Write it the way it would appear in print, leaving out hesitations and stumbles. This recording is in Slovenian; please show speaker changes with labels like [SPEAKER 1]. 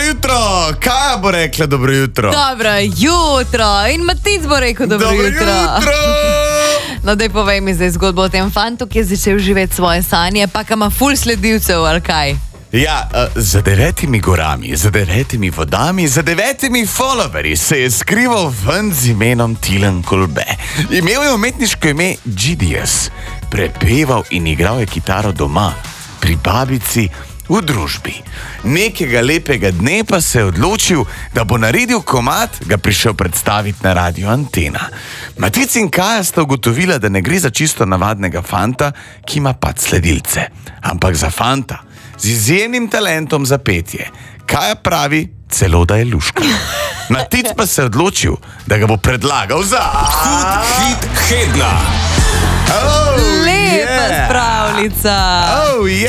[SPEAKER 1] jutro! Kaj bo rekla dobro jutro?
[SPEAKER 2] Dobro jutro. In Matic bo rekel dobro jutro. No, daj povej mi zdaj zgodbo o tem fantu, ki je začel živeti svoje sanje, pa ka ima ful sledilcev, ali kaj?
[SPEAKER 1] Ja, za 9 gorami, za 9 vodami, za 9 followerji se je skrival ven z imenom Tilen Kolbe. Imel je umetniško ime Gidias. Prepeval in igral je kitaro doma, pri babici, v družbi. Nekega lepega dne pa se je odločil, da bo naredil komad, ga prišel predstaviti na Radio Antena. Matic in Kaja sta ugotovila, da ne gre za čisto navadnega fanta, ki ima pač sledilce, ampak za fanta z izjemnim talentom za petje. Kaja pravi celo, da je luška. Matic pa se je odločil, da ga bo predlagal za
[SPEAKER 3] Hit Hedna.
[SPEAKER 2] Lepa spravljica.